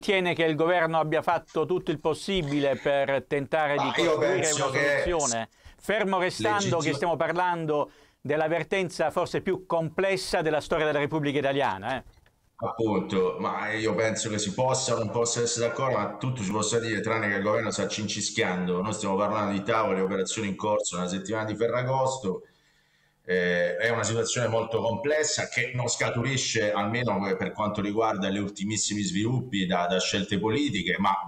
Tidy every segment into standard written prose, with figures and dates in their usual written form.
Ritiene che il governo abbia fatto tutto il possibile per tentare di Io costruire una penso che soluzione, fermo restando che stiamo parlando della forse più complessa della storia della Repubblica Italiana, eh? appunto, ma io penso che si possa o non possa essere d'accordo, ma tutto si possa dire, tranne che il governo sta cincischiando. Noi stiamo parlando di tavole, operazioni in corso, una settimana di Ferragosto. È una situazione molto complessa che non scaturisce, almeno per quanto riguarda gli ultimissimi sviluppi, da scelte politiche, ma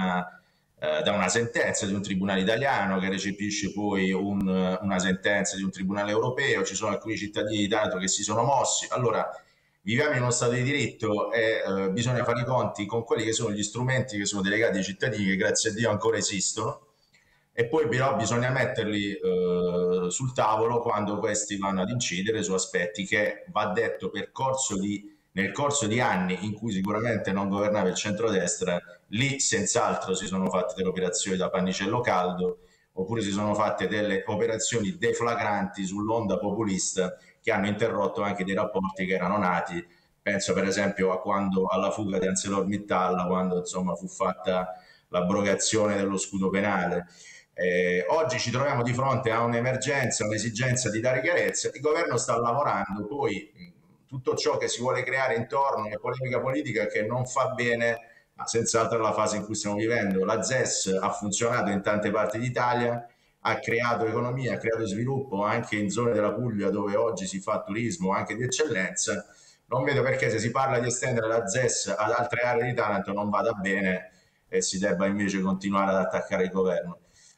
da una sentenza di un tribunale italiano che recepisce poi una sentenza di un tribunale europeo. Ci sono alcuni cittadini di Taranto che si sono mossi. Allora, viviamo in uno Stato di diritto e bisogna fare i conti con quelli che sono gli strumenti che sono delegati ai cittadini, che grazie a Dio ancora esistono, e poi però bisogna metterli sul tavolo quando questi vanno ad incidere su aspetti che, va detto, nel corso di anni in cui sicuramente non governava il centrodestra, lì senz'altro si sono fatte delle operazioni da pannicello caldo, oppure si sono fatte delle operazioni deflagranti sull'onda populista che hanno interrotto anche dei rapporti che erano nati. Penso per esempio a quando, alla fuga di ArcelorMittal, quando insomma fu fatta l'abrogazione dello scudo penale. Oggi ci troviamo di fronte a un'emergenza, un'esigenza di dare chiarezza. Il governo sta lavorando, poi tutto ciò che si vuole creare intorno alla polemica politica che non fa bene, ma senz'altro la fase in cui stiamo vivendo. La ZES ha funzionato in tante parti d'Italia, ha creato economia, ha creato sviluppo anche in zone della Puglia dove oggi si fa turismo anche di eccellenza. Non vedo perché, se si parla di estendere la ZES ad altre aree di Taranto, non vada bene e si debba invece continuare ad attaccare il governo.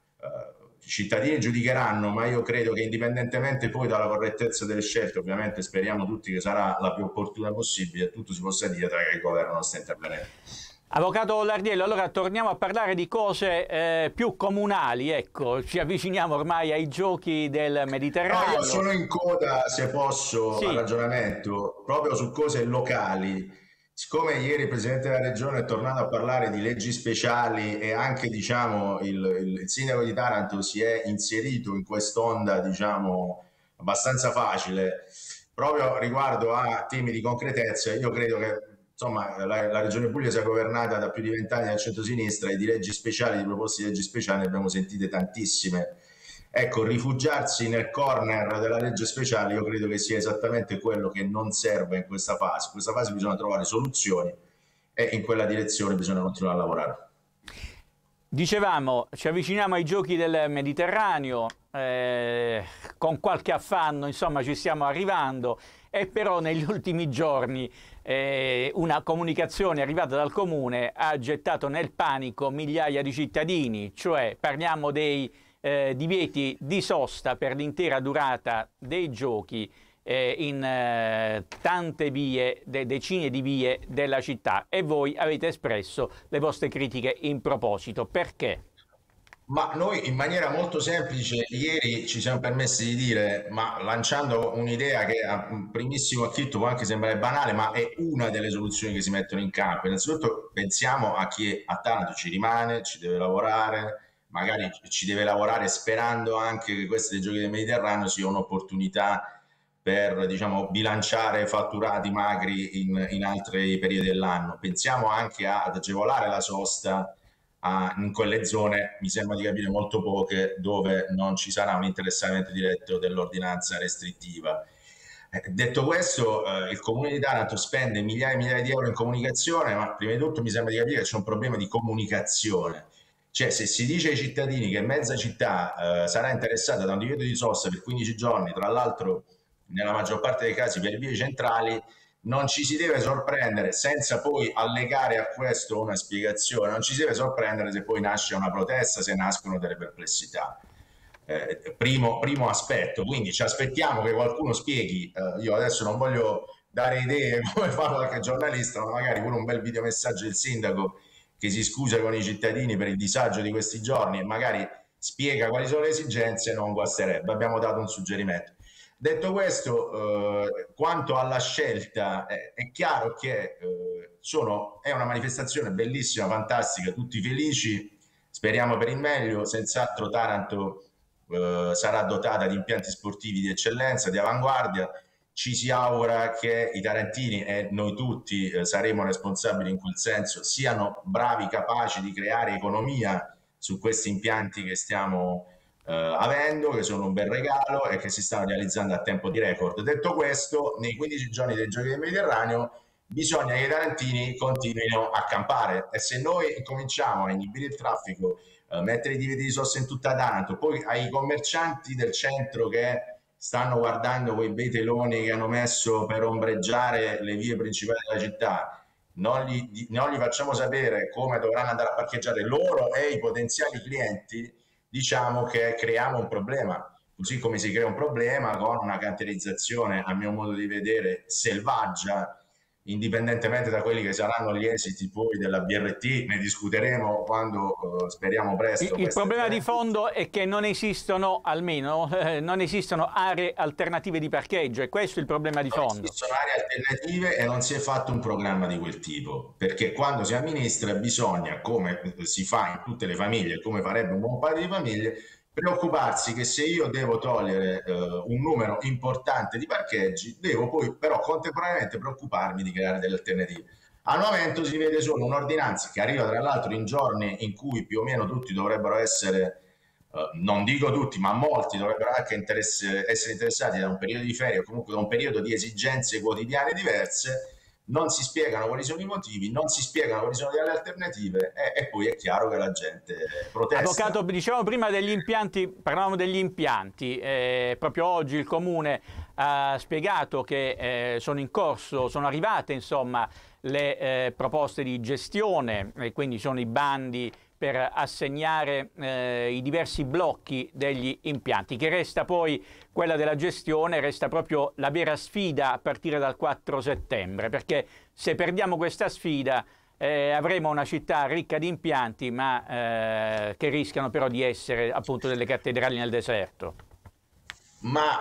I cittadini giudicheranno, ma io credo che indipendentemente poi dalla correttezza delle scelte, ovviamente speriamo tutti che sarà la più opportuna possibile, tutto si possa dire tra che il governo non sta intervenendo. Avvocato Lardiello, allora torniamo a parlare di cose più comunali, ecco, ci avviciniamo ormai ai giochi del No, io Mediterraneo. sono in coda, se posso, al Sì, ragionamento proprio su cose locali. Siccome ieri il Presidente della Regione è tornato a parlare di leggi speciali e anche, diciamo, il Sindaco di Taranto si è inserito in quest'onda, diciamo, abbastanza facile, proprio riguardo a temi di concretezza, io credo che, insomma, la Regione Puglia sia governata da più di 20 anni dal centro-sinistra, e di leggi speciali, di proposte di leggi speciali ne abbiamo sentite tantissime. Ecco, rifugiarsi nel corner della legge speciale io credo che sia esattamente quello che non serve in questa fase. In questa fase bisogna trovare soluzioni e in quella direzione bisogna continuare a lavorare. dicevamo, ci avviciniamo ai giochi del Mediterraneo, con qualche affanno, insomma, ci stiamo arrivando, e però negli ultimi giorni una comunicazione arrivata dal comune ha gettato nel panico migliaia di cittadini, cioè parliamo dei divieti di sosta per l'intera durata dei giochi in tante vie, decine di vie della città, e voi avete espresso le vostre critiche in proposito. Perché? Ma noi in maniera molto semplice ieri ci siamo permessi di dire, ma lanciando un'idea che a un primissimo acchito può anche sembrare banale, ma è una delle soluzioni che si mettono in campo. Innanzitutto pensiamo a chi a Taranto ci rimane, ci deve lavorare, magari ci deve lavorare sperando anche che questi dei Giochi del Mediterraneo sia un'opportunità per, diciamo, bilanciare fatturati magri in altri periodi dell'anno. Pensiamo anche ad agevolare la sosta in quelle zone, mi sembra di capire molto poche, dove non ci sarà un interessamento diretto dell'ordinanza restrittiva. Detto questo, il Comune di Taranto spende migliaia e migliaia di euro in comunicazione, ma prima di tutto mi sembra di capire che c'è un problema di comunicazione. Cioè, se si dice ai cittadini che mezza città sarà interessata da un divieto di sosta per 15 giorni, tra l'altro nella maggior parte dei casi per vie centrali, non ci si deve sorprendere, senza poi allegare a questo una spiegazione, non ci si deve sorprendere se poi nasce una protesta, se nascono delle perplessità. Primo aspetto, quindi ci aspettiamo che qualcuno spieghi. Io adesso non voglio dare idee come fa qualche giornalista, ma magari pure un bel videomessaggio del sindaco che si scusa con i cittadini per il disagio di questi giorni e magari spiega quali sono le esigenze, non guasterebbe. Abbiamo dato un suggerimento. Detto questo, quanto alla scelta, è chiaro che è una manifestazione bellissima, fantastica, tutti felici, speriamo per il meglio. Senz'altro Taranto sarà dotata di impianti sportivi di eccellenza, di avanguardia. ci si augura che i tarentini e noi tutti saremo responsabili in quel senso, siano bravi, capaci di creare economia su questi impianti che stiamo avendo, che sono un bel regalo e che si stanno realizzando a tempo di record. Detto questo, nei 15 giorni dei Giochi del Mediterraneo bisogna che i tarantini continuino a campare, e se noi cominciamo a inibire il traffico, mettere i divieti di sosta in tutta Taranto, poi ai commercianti del centro che stanno guardando quei bei teloni che hanno messo per ombreggiare le vie principali della città, non gli facciamo sapere come dovranno andare a parcheggiare loro e i potenziali clienti, diciamo che creiamo un problema. Così come si crea un problema con una cantierizzazione, a mio modo di vedere, selvaggia, indipendentemente da quelli che saranno gli esiti poi della BRT, ne discuteremo quando speriamo presto. Il problema di fondo è che non esistono, almeno, non esistono aree alternative di parcheggio, e questo è il problema di fondo. Non esistono aree alternative e non si è fatto un programma di quel tipo, perché quando si amministra bisogna, come si fa in tutte le famiglie, come farebbe un buon padre di famiglie, preoccuparsi che se io devo togliere un numero importante di parcheggi, devo poi però contemporaneamente preoccuparmi di creare delle alternative. Al momento si vede solo un'ordinanza che arriva tra l'altro in giorni in cui più o meno tutti dovrebbero essere, non dico tutti, ma molti dovrebbero anche essere interessati da un periodo di ferie o comunque da un periodo di esigenze quotidiane diverse. Non si spiegano quali sono i motivi, non si spiegano quali sono le alternative e poi è chiaro che la gente protesta. Avvocato, dicevamo prima degli impianti, parlavamo degli impianti, proprio oggi il Comune ha spiegato che sono in corso, sono arrivate insomma le proposte di gestione, e quindi sono i bandi per assegnare i diversi blocchi degli impianti. Che resta poi quella della gestione, resta proprio la vera sfida a partire dal 4 settembre, perché se perdiamo questa sfida avremo una città ricca di impianti, ma che rischiano però di essere appunto delle cattedrali nel deserto. Ma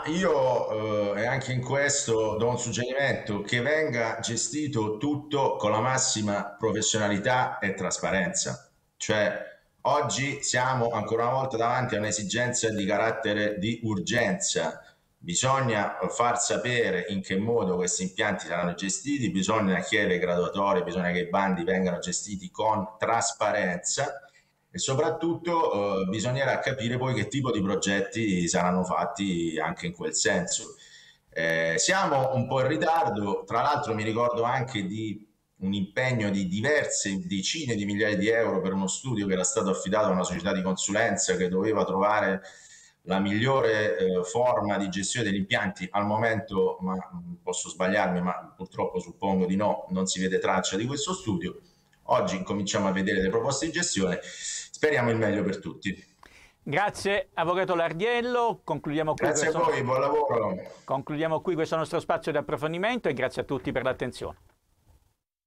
io anche in questo do un suggerimento: che venga gestito tutto con la massima professionalità e trasparenza. Cioè, oggi siamo ancora una volta davanti a un'esigenza di carattere di urgenza. Bisogna far sapere in che modo questi impianti saranno gestiti, bisogna che le graduatorie, bisogna che i bandi vengano gestiti con trasparenza e soprattutto bisognerà capire poi che tipo di progetti saranno fatti anche in quel senso. Siamo un po' in ritardo, tra l'altro mi ricordo anche di un impegno di decine di migliaia di euro per uno studio che era stato affidato a una società di consulenza che doveva trovare la migliore forma di gestione degli impianti. Al momento, ma posso sbagliarmi, ma purtroppo suppongo di no, non si vede traccia di questo studio. Oggi cominciamo a vedere le proposte di gestione, speriamo il meglio per tutti. Grazie Avvocato Lardiello, concludiamo qui. Grazie a voi, buon lavoro. Concludiamo qui questo nostro spazio di approfondimento e grazie a tutti per l'attenzione.